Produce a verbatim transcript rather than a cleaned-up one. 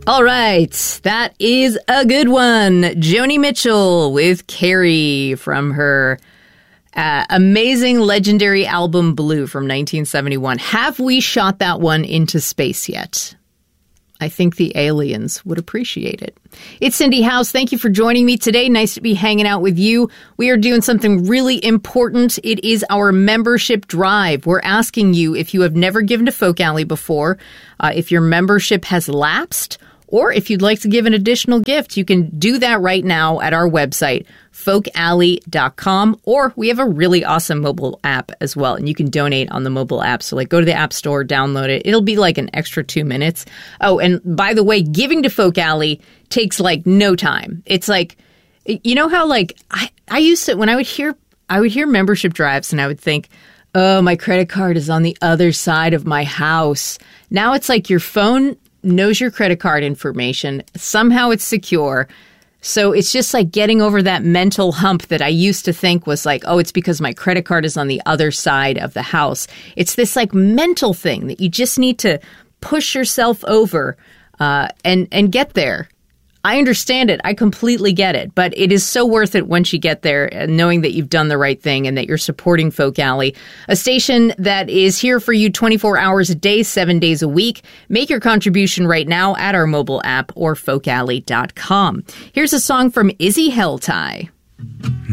All right, that is a good one. Joni Mitchell with Carrie from her uh, amazing legendary album Blue from nineteen seventy-one. Have we shot that one into space yet? I think the aliens would appreciate it. It's Cindy House. Thank you for joining me today. Nice to be hanging out with you. We are doing something really important. It is our membership drive. We're asking you, if you have never given to Folk Alley before, uh, if your membership has lapsed, or if you'd like to give an additional gift, you can do that right now at our website, folk alley dot com, or we have a really awesome mobile app as well, and you can donate on the mobile app. So, like, go to the App Store, download it. It'll be like an extra two minutes. Oh, and by the way, giving to Folk Alley takes, like, no time. It's like, you know how, like, I, I used to, when I would hear, I would hear membership drives, and I would think, oh, my credit card is on the other side of my house. Now it's like your phone knows your credit card information. Somehow it's secure. So it's just like getting over that mental hump that I used to think was like, oh, it's because my credit card is on the other side of the house. It's this like mental thing that you just need to push yourself over uh, and, and get there. I understand it. I completely get it. But it is so worth it once you get there, knowing that you've done the right thing and that you're supporting Folk Alley, a station that is here for you twenty-four hours a day, seven days a week. Make your contribution right now at our mobile app or folk alley dot com. Here's a song from Izzy Helltie.